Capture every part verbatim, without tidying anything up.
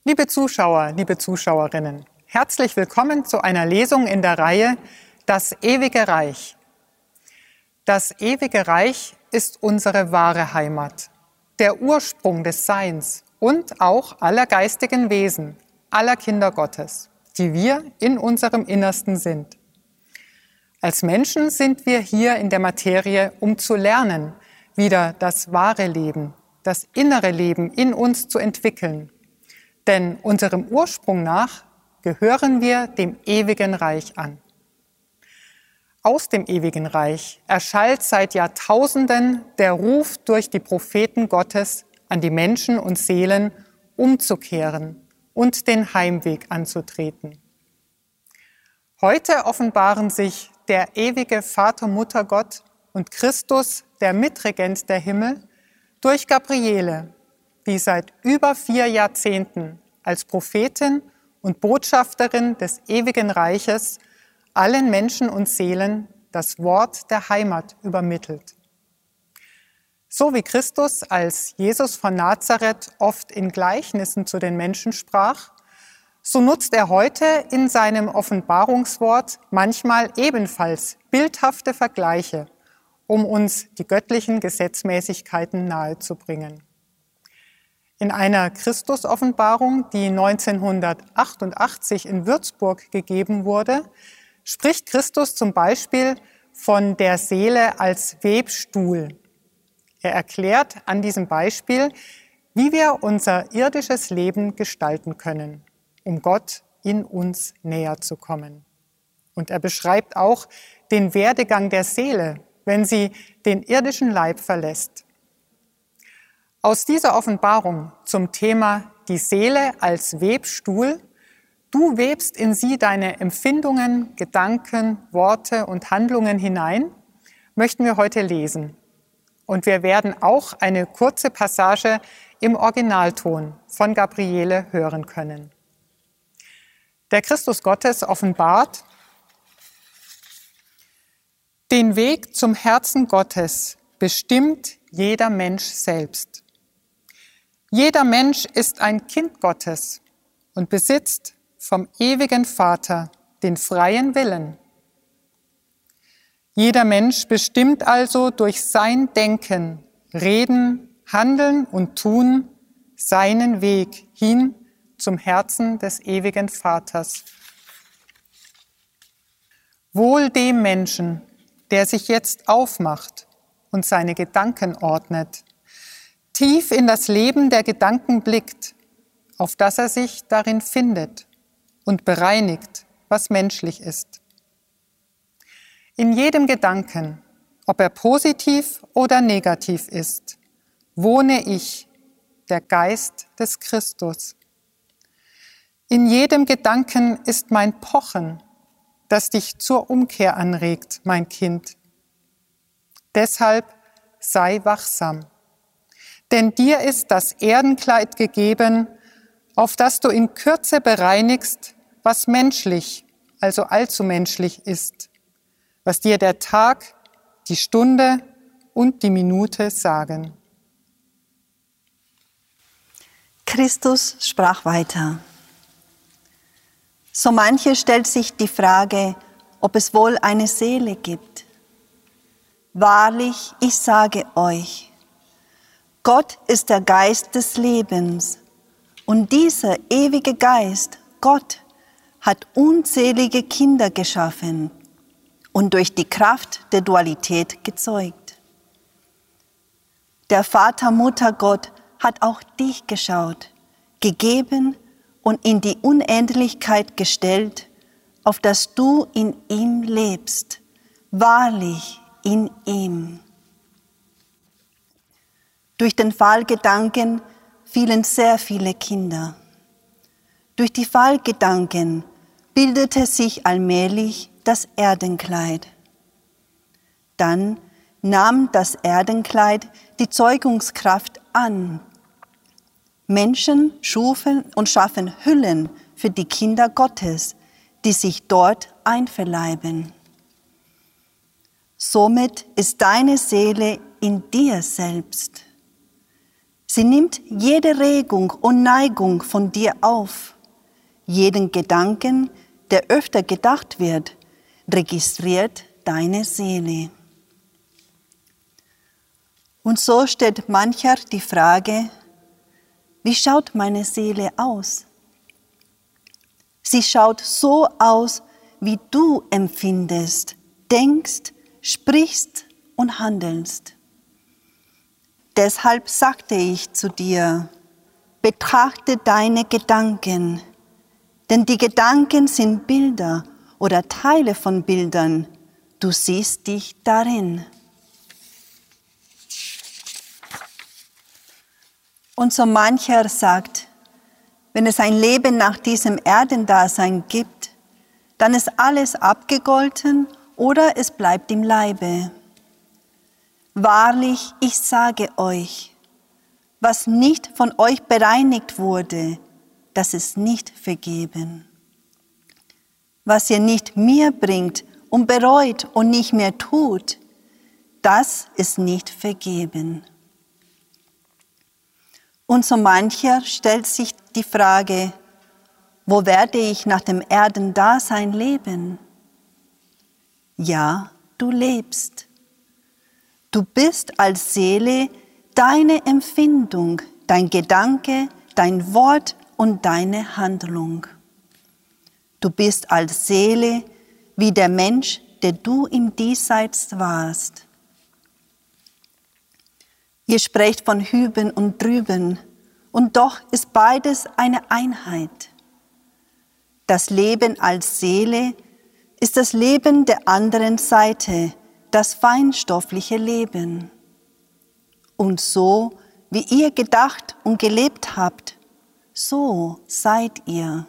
Liebe Zuschauer, liebe Zuschauerinnen, herzlich willkommen zu einer Lesung in der Reihe Das ewige Reich. Das ewige Reich ist unsere wahre Heimat, der Ursprung des Seins und auch aller geistigen Wesen, aller Kinder Gottes, die wir in unserem Innersten sind. Als Menschen sind wir hier in der Materie, um zu lernen, wieder das wahre Leben, das innere Leben in uns zu entwickeln. Denn unserem Ursprung nach gehören wir dem ewigen Reich an. Aus dem ewigen Reich erschallt seit Jahrtausenden der Ruf durch die Propheten Gottes an die Menschen und Seelen, umzukehren und den Heimweg anzutreten. Heute offenbaren sich der ewige Vater, Mutter Gott und Christus, der Mitregent der Himmel, durch Gabriele, die seit über vier Jahrzehnten als Prophetin und Botschafterin des ewigen Reiches allen Menschen und Seelen das Wort der Heimat übermittelt. So wie Christus als Jesus von Nazareth oft in Gleichnissen zu den Menschen sprach, so nutzt er heute in seinem Offenbarungswort manchmal ebenfalls bildhafte Vergleiche, um uns die göttlichen Gesetzmäßigkeiten nahezubringen. In einer Christus-Offenbarung, die neunzehnhundertachtundachtzig in Würzburg gegeben wurde, spricht Christus zum Beispiel von der Seele als Webstuhl. Er erklärt an diesem Beispiel, wie wir unser irdisches Leben gestalten können, um Gott in uns näher zu kommen. Und er beschreibt auch den Werdegang der Seele, wenn sie den irdischen Leib verlässt. Aus dieser Offenbarung zum Thema die Seele als Webstuhl, du webst in sie deine Empfindungen, Gedanken, Worte und Handlungen hinein, möchten wir heute lesen. Und wir werden auch eine kurze Passage im Originalton von Gabriele hören können. Der Christus Gottes offenbart: Den Weg zum Herzen Gottes bestimmt jeder Mensch selbst. Jeder Mensch ist ein Kind Gottes und besitzt vom ewigen Vater den freien Willen. Jeder Mensch bestimmt also durch sein Denken, Reden, Handeln und Tun seinen Weg hin zum Herzen des ewigen Vaters. Wohl dem Menschen, der sich jetzt aufmacht und seine Gedanken ordnet, tief in das Leben der Gedanken blickt, auf das er sich darin findet und bereinigt, was menschlich ist. In jedem Gedanken, ob er positiv oder negativ ist, wohne ich, der Geist des Christus. In jedem Gedanken ist mein Pochen, das dich zur Umkehr anregt, mein Kind. Deshalb sei wachsam. Denn dir ist das Erdenkleid gegeben, auf das du in Kürze bereinigst, was menschlich, also allzu menschlich ist, was dir der Tag, die Stunde und die Minute sagen. Christus sprach weiter. So manche stellt sich die Frage, ob es wohl eine Seele gibt. Wahrlich, ich sage euch, Gott ist der Geist des Lebens und dieser ewige Geist, Gott, hat unzählige Kinder geschaffen und durch die Kraft der Dualität gezeugt. Der Vater, Mutter Gott hat auch dich geschaut, gegeben und in die Unendlichkeit gestellt, auf dass du in ihm lebst, wahrlich in ihm. Durch den Fallgedanken fielen sehr viele Kinder. Durch die Fallgedanken bildete sich allmählich das Erdenkleid. Dann nahm das Erdenkleid die Zeugungskraft an. Menschen schufen und schaffen Hüllen für die Kinder Gottes, die sich dort einverleiben. Somit ist deine Seele in dir selbst. Sie nimmt jede Regung und Neigung von dir auf. Jeden Gedanken, der öfter gedacht wird, registriert deine Seele. Und so stellt mancher die Frage, wie schaut meine Seele aus? Sie schaut so aus, wie du empfindest, denkst, sprichst und handelst. Deshalb sagte ich zu dir, betrachte deine Gedanken, denn die Gedanken sind Bilder oder Teile von Bildern. Du siehst dich darin. Und so mancher sagt, wenn es ein Leben nach diesem Erdendasein gibt, dann ist alles abgegolten oder es bleibt im Leibe. Wahrlich, ich sage euch, was nicht von euch bereinigt wurde, das ist nicht vergeben. Was ihr nicht mir bringt und bereut und nicht mehr tut, das ist nicht vergeben. Und so mancher stellt sich die Frage, wo werde ich nach dem Erdendasein leben? Ja, du lebst. Du bist als Seele deine Empfindung, dein Gedanke, dein Wort und deine Handlung. Du bist als Seele wie der Mensch, der du im Diesseits warst. Ihr sprecht von hüben und drüben, und doch ist beides eine Einheit. Das Leben als Seele ist das Leben der anderen Seite, das feinstoffliche Leben. Und so, wie ihr gedacht und gelebt habt, so seid ihr.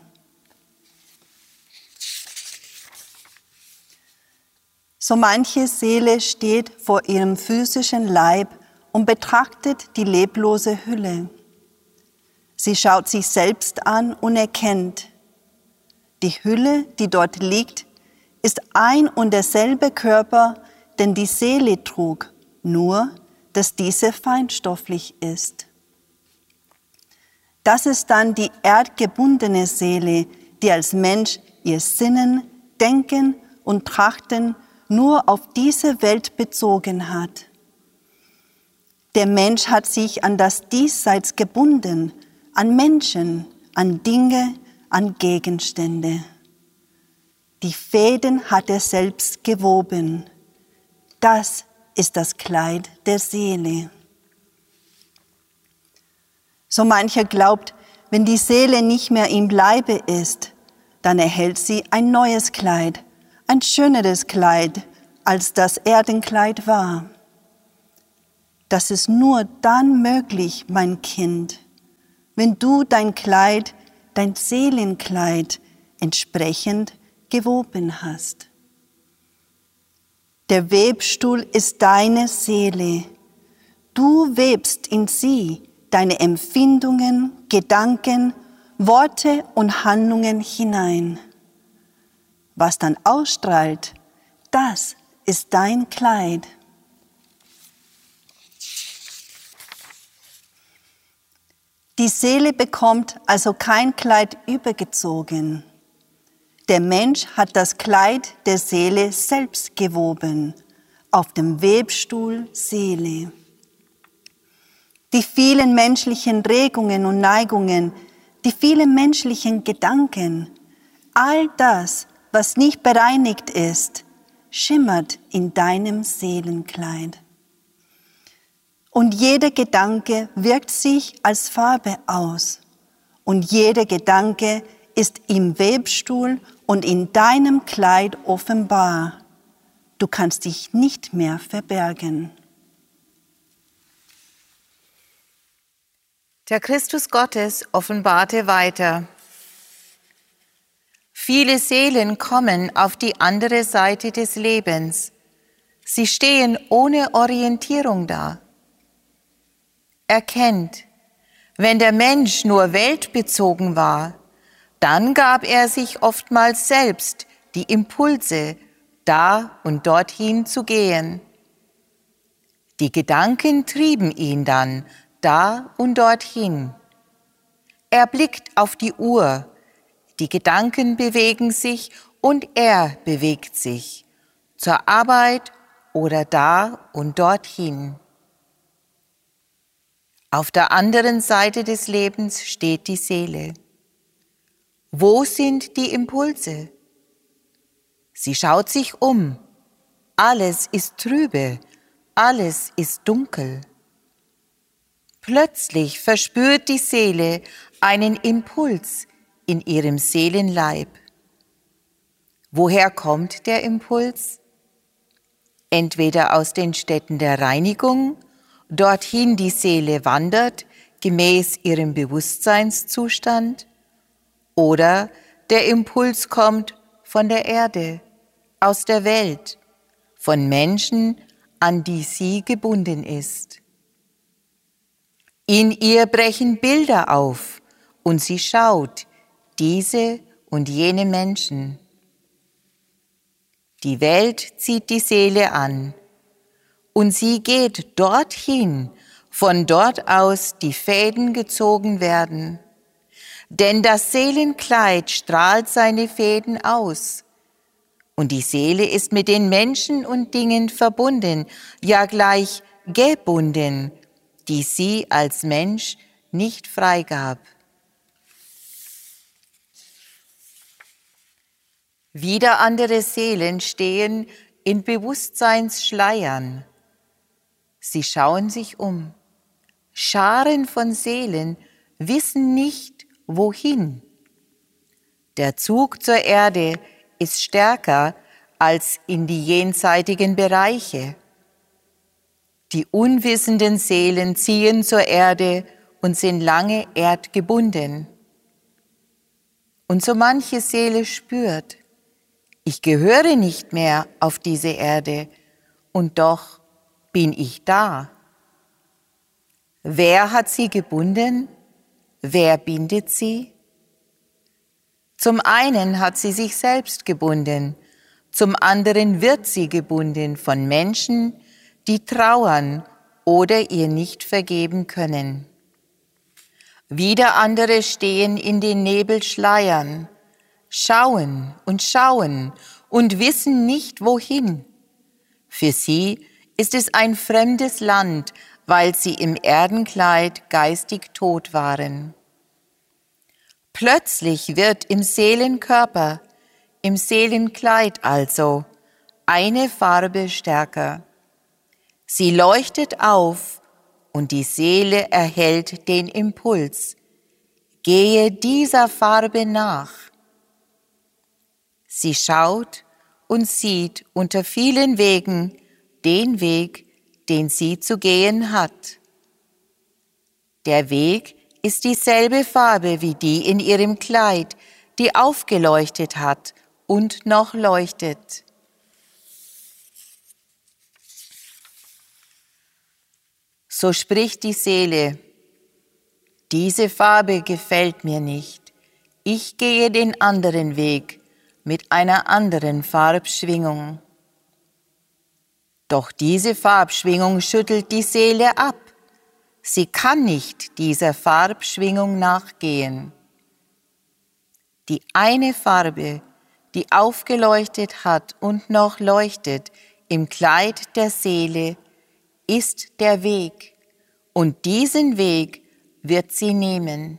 So manche Seele steht vor ihrem physischen Leib und betrachtet die leblose Hülle. Sie schaut sich selbst an und erkennt, die Hülle, die dort liegt, ist ein und derselbe Körper, den die Seele trug, nur dass diese feinstofflich ist. Das ist dann die erdgebundene Seele, die als Mensch ihr Sinnen, Denken und Trachten nur auf diese Welt bezogen hat. Der Mensch hat sich an das Diesseits gebunden, an Menschen, an Dinge, an Gegenstände. Die Fäden hat er selbst gewoben. Das ist das Kleid der Seele. So mancher glaubt, wenn die Seele nicht mehr im Leibe ist, dann erhält sie ein neues Kleid, ein schöneres Kleid, als das Erdenkleid war. Das ist nur dann möglich, mein Kind, wenn du dein Kleid, dein Seelenkleid entsprechend gewoben hast. Der Webstuhl ist deine Seele. Du webst in sie deine Empfindungen, Gedanken, Worte und Handlungen hinein. Was dann ausstrahlt, das ist dein Kleid. Die Seele bekommt also kein Kleid übergezogen. Der Mensch hat das Kleid der Seele selbst gewoben, auf dem Webstuhl Seele. Die vielen menschlichen Regungen und Neigungen, die vielen menschlichen Gedanken, all das, was nicht bereinigt ist, schimmert in deinem Seelenkleid. Und jeder Gedanke wirkt sich als Farbe aus. Und jeder Gedanke ist im Webstuhl und in deinem Kleid offenbar. Du kannst dich nicht mehr verbergen. Der Christus Gottes offenbarte weiter. Viele Seelen kommen auf die andere Seite des Lebens. Sie stehen ohne Orientierung da. Erkennt, wenn der Mensch nur weltbezogen war, dann gab er sich oftmals selbst die Impulse, da und dorthin zu gehen. Die Gedanken trieben ihn dann, da und dorthin. Er blickt auf die Uhr, die Gedanken bewegen sich und er bewegt sich, zur Arbeit oder da und dorthin. Auf der anderen Seite des Lebens steht die Seele. Wo sind die Impulse? Sie schaut sich um. Alles ist trübe, alles ist dunkel. Plötzlich verspürt die Seele einen Impuls in ihrem Seelenleib. Woher kommt der Impuls? Entweder aus den Städten der Reinigung, dorthin die Seele wandert, gemäß ihrem Bewusstseinszustand, oder der Impuls kommt von der Erde, aus der Welt, von Menschen, an die sie gebunden ist. In ihr brechen Bilder auf und sie schaut diese und jene Menschen. Die Welt zieht die Seele an und sie geht dorthin, von dort aus die Fäden gezogen werden. Denn das Seelenkleid strahlt seine Fäden aus. Und die Seele ist mit den Menschen und Dingen verbunden, ja gleich gebunden, die sie als Mensch nicht freigab. Wieder andere Seelen stehen in Bewusstseinsschleiern. Sie schauen sich um. Scharen von Seelen wissen nicht, wohin. Der Zug zur Erde ist stärker als in die jenseitigen Bereiche. Die unwissenden Seelen ziehen zur Erde und sind lange erdgebunden. Und so manche Seele spürt, ich gehöre nicht mehr auf diese Erde und doch bin ich da. Wer hat sie gebunden? Wer bindet sie? Zum einen hat sie sich selbst gebunden, zum anderen wird sie gebunden von Menschen, die trauern oder ihr nicht vergeben können. Wieder andere stehen in den Nebelschleiern, schauen und schauen und wissen nicht, wohin. Für sie ist es ein fremdes Land, weil sie im Erdenkleid geistig tot waren. Plötzlich wird im Seelenkörper, im Seelenkleid also, eine Farbe stärker. Sie leuchtet auf und die Seele erhält den Impuls. Gehe dieser Farbe nach. Sie schaut und sieht unter vielen Wegen den Weg, den sie zu gehen hat. Der Weg ist dieselbe Farbe wie die in ihrem Kleid, die aufgeleuchtet hat und noch leuchtet. So spricht die Seele, diese Farbe gefällt mir nicht, ich gehe den anderen Weg mit einer anderen Farbschwingung. Doch diese Farbschwingung schüttelt die Seele ab. Sie kann nicht dieser Farbschwingung nachgehen. Die eine Farbe, die aufgeleuchtet hat und noch leuchtet im Kleid der Seele, ist der Weg, und diesen Weg wird sie nehmen.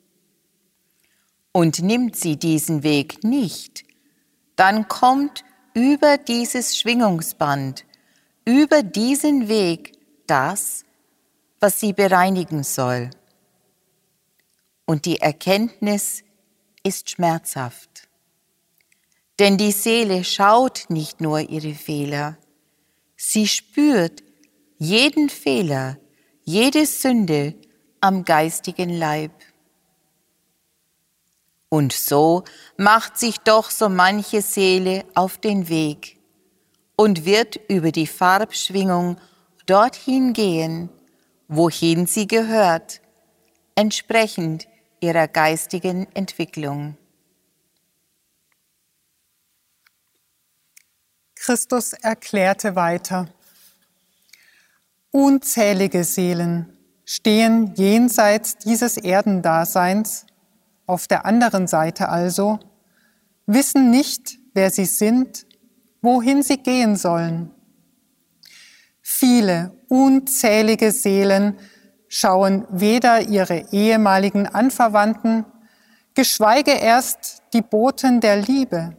Und nimmt sie diesen Weg nicht, dann kommt über dieses Schwingungsband, über diesen Weg das, was sie bereinigen soll. Und die Erkenntnis ist schmerzhaft. Denn die Seele schaut nicht nur ihre Fehler, sie spürt jeden Fehler, jede Sünde am geistigen Leib. Und so macht sich doch so manche Seele auf den Weg und wird über die Farbschwingung dorthin gehen, wohin sie gehört, entsprechend ihrer geistigen Entwicklung. Christus erklärte weiter: Unzählige Seelen stehen jenseits dieses Erdendaseins, auf der anderen Seite also, wissen nicht, wer sie sind, wohin sie gehen sollen. Viele, unzählige Seelen schauen weder ihre ehemaligen Anverwandten, geschweige erst die Boten der Liebe.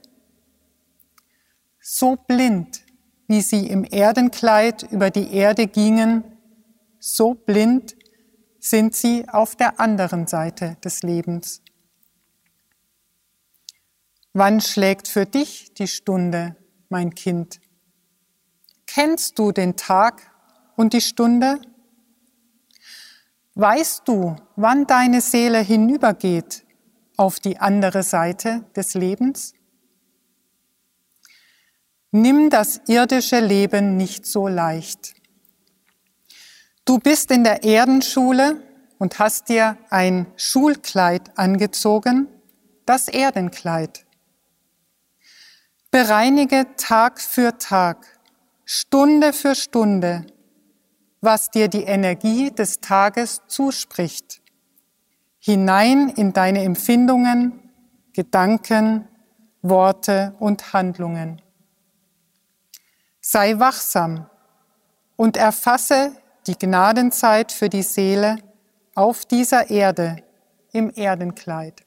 So blind, wie sie im Erdenkleid über die Erde gingen, so blind sind sie auf der anderen Seite des Lebens. Wann schlägt für dich die Stunde, mein Kind? Kennst du den Tag und die Stunde? Weißt du, wann deine Seele hinübergeht auf die andere Seite des Lebens? Nimm das irdische Leben nicht so leicht. Du bist in der Erdenschule und hast dir ein Schulkleid angezogen, das Erdenkleid. Bereinige Tag für Tag, Stunde für Stunde, was dir die Energie des Tages zuspricht, hinein in deine Empfindungen, Gedanken, Worte und Handlungen. Sei wachsam und erfasse die Gnadenzeit für die Seele auf dieser Erde im Erdenkleid.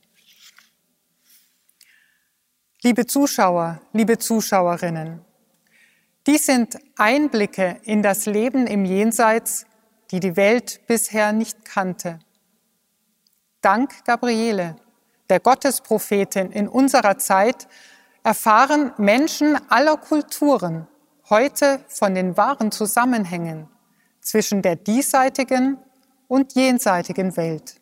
Liebe Zuschauer, liebe Zuschauerinnen, dies sind Einblicke in das Leben im Jenseits, die die Welt bisher nicht kannte. Dank Gabriele, der Gottesprophetin in unserer Zeit, erfahren Menschen aller Kulturen heute von den wahren Zusammenhängen zwischen der diesseitigen und jenseitigen Welt.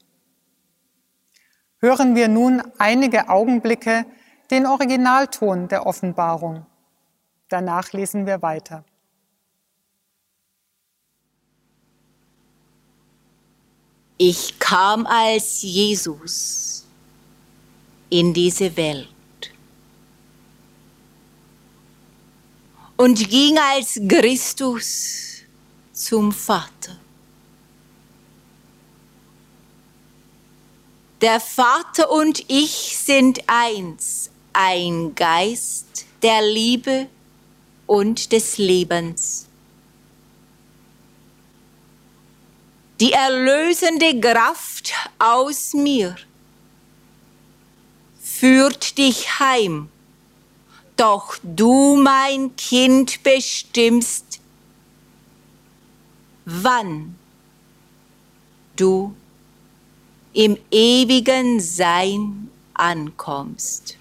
Hören wir nun einige Augenblicke den Originalton der Offenbarung. Danach lesen wir weiter. Ich kam als Jesus in diese Welt und ging als Christus zum Vater. Der Vater und ich sind eins, ein Geist der Liebe und des Lebens. Die erlösende Kraft aus mir führt dich heim, doch du, mein Kind, bestimmst, wann du im ewigen Sein ankommst.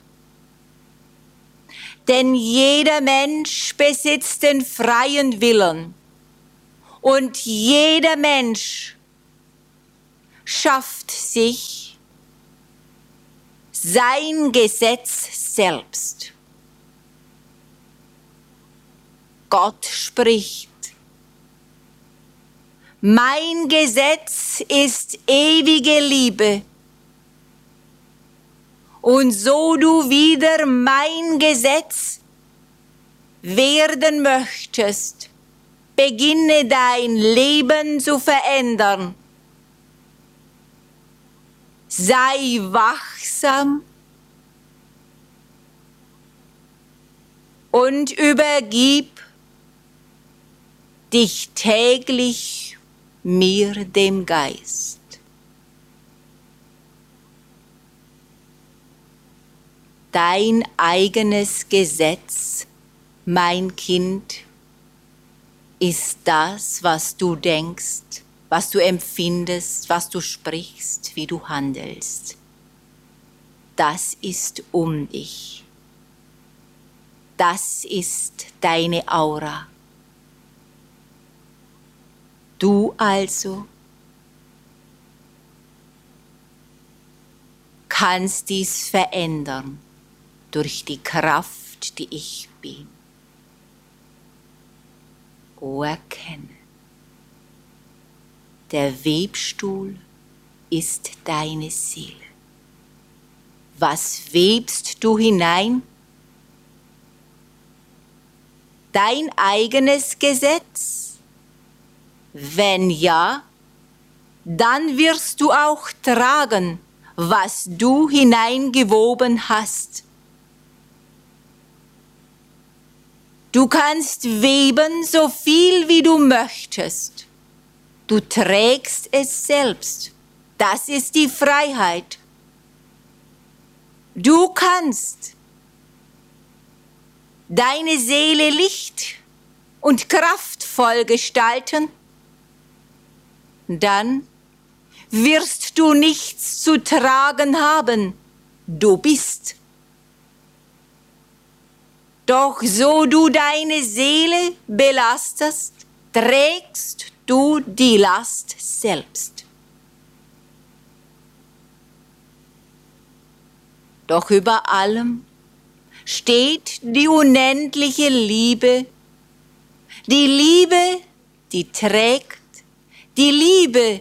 Denn jeder Mensch besitzt den freien Willen und jeder Mensch schafft sich sein Gesetz selbst. Gott spricht: Mein Gesetz ist ewige Liebe. Und so du wieder mein Gesetz werden möchtest, beginne dein Leben zu verändern. Sei wachsam und übergib dich täglich mir, dem Geist. Dein eigenes Gesetz, mein Kind, ist das, was du denkst, was du empfindest, was du sprichst, wie du handelst. Das ist um dich. Das ist deine Aura. Du also kannst dies verändern durch die Kraft, die ich bin. O erkenne, der Webstuhl ist deine Seele. Was webst du hinein? Dein eigenes Gesetz? Wenn ja, dann wirst du auch tragen, was du hineingewoben hast. Du kannst weben, so viel wie du möchtest. Du trägst es selbst. Das ist die Freiheit. Du kannst deine Seele licht und kraftvoll gestalten. Dann wirst du nichts zu tragen haben. Du bist. Doch so du deine Seele belastest, trägst du die Last selbst. Doch über allem steht die unendliche Liebe, die Liebe, die trägt, die Liebe,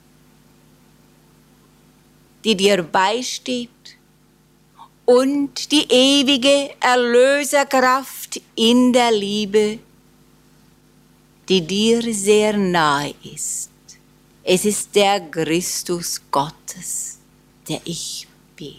die dir beisteht, und die ewige Erlöserkraft in der Liebe, die dir sehr nahe ist. Es ist der Christus Gottes, der ich bin.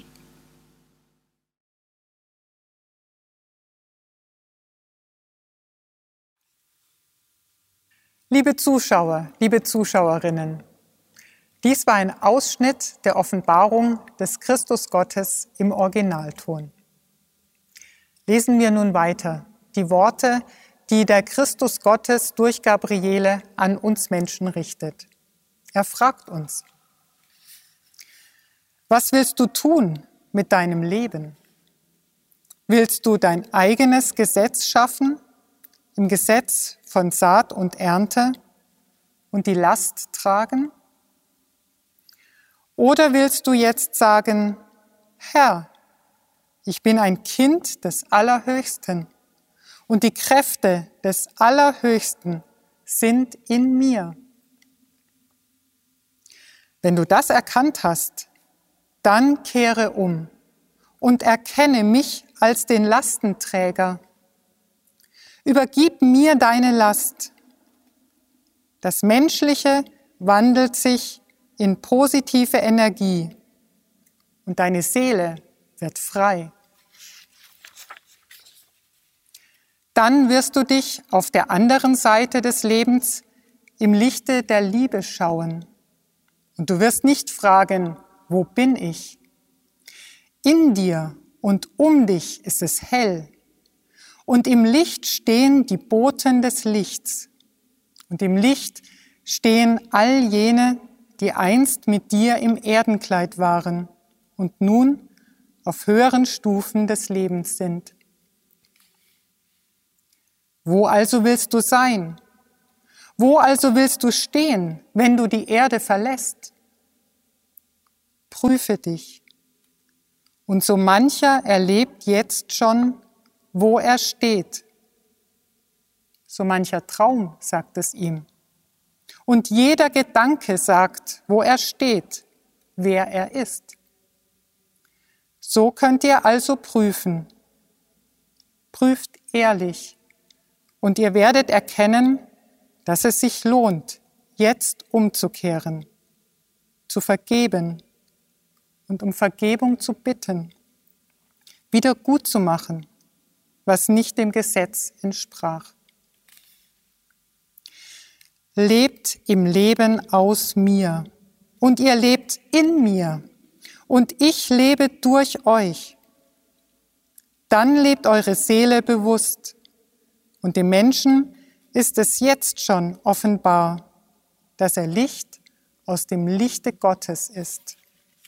Liebe Zuschauer, liebe Zuschauerinnen, dies war ein Ausschnitt der Offenbarung des Christus Gottes im Originalton. Lesen wir nun weiter die Worte, die der Christus Gottes durch Gabriele an uns Menschen richtet. Er fragt uns: Was willst du tun mit deinem Leben? Willst du dein eigenes Gesetz schaffen, im Gesetz von Saat und Ernte, und die Last tragen? Oder willst du jetzt sagen: Herr, ich bin ein Kind des Allerhöchsten und die Kräfte des Allerhöchsten sind in mir? Wenn du das erkannt hast, dann kehre um und erkenne mich als den Lastenträger. Übergib mir deine Last. Das Menschliche wandelt sich in positive Energie und deine Seele wird frei. Dann wirst du dich auf der anderen Seite des Lebens im Lichte der Liebe schauen. Und du wirst nicht fragen: Wo bin ich? In dir und um dich ist es hell. Und im Licht stehen die Boten des Lichts. Und im Licht stehen all jene, die einst mit dir im Erdenkleid waren und nun auf höheren Stufen des Lebens sind. Wo also willst du sein? Wo also willst du stehen, wenn du die Erde verlässt? Prüfe dich. Und so mancher erlebt jetzt schon, wo er steht. So mancher Traum sagt es ihm. Und jeder Gedanke sagt, wo er steht, wer er ist. So könnt ihr also prüfen. Prüft ehrlich, und ihr werdet erkennen, dass es sich lohnt, jetzt umzukehren, zu vergeben und um Vergebung zu bitten, wieder gut zu machen, was nicht dem Gesetz entsprach. Lebt im Leben aus mir, und ihr lebt in mir, und ich lebe durch euch. Dann lebt eure Seele bewusst, und dem Menschen ist es jetzt schon offenbar, dass er Licht aus dem Lichte Gottes ist.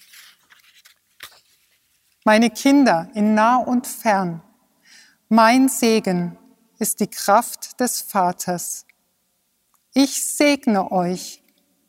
Meine Kinder in nah und fern, mein Segen ist die Kraft des Vaters. Ich segne euch.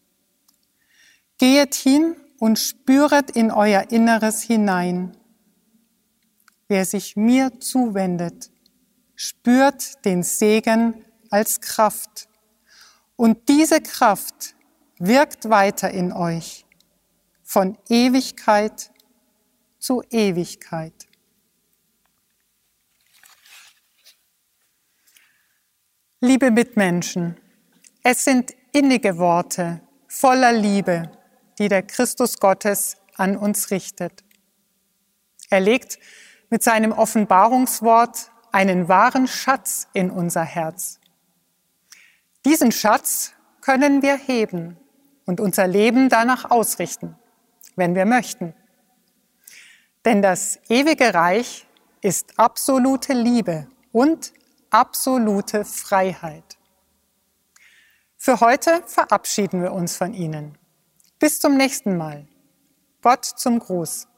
Gehet hin und spüret in euer Inneres hinein. Wer sich mir zuwendet, spürt den Segen als Kraft. Und diese Kraft wirkt weiter in euch, von Ewigkeit zu Ewigkeit. Liebe Mitmenschen, es sind innige Worte, voller Liebe, die der Christus Gottes an uns richtet. Er legt mit seinem Offenbarungswort einen wahren Schatz in unser Herz. Diesen Schatz können wir heben und unser Leben danach ausrichten, wenn wir möchten. Denn das ewige Reich ist absolute Liebe und absolute Freiheit. Für heute verabschieden wir uns von Ihnen. Bis zum nächsten Mal. Gott zum Gruß.